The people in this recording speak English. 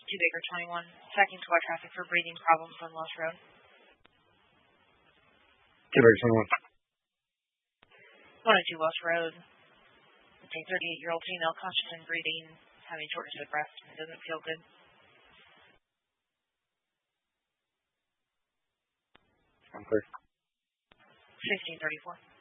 Baker 21, checking squad traffic for breathing problems on Lost Road. 2 Baker 21. 102 Lost Road. It's a 38-year-old female conscious and breathing, having shortness of breath, and doesn't feel good. I'm clear. 1634.